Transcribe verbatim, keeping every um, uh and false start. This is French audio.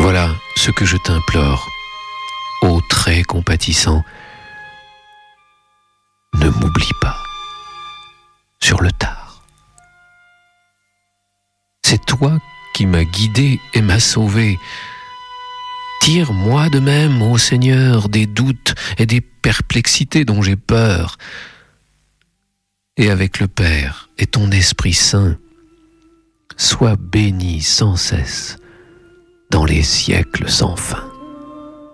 Voilà ce que je t'implore, ô très compatissant. Ne m'oublie pas sur le tard. C'est toi qui m'as guidé et m'as sauvé. Tire-moi de même, ô Seigneur, des doutes et des perplexités dont j'ai peur. Et avec le Père et ton Esprit Saint, sois béni sans cesse dans les siècles sans fin.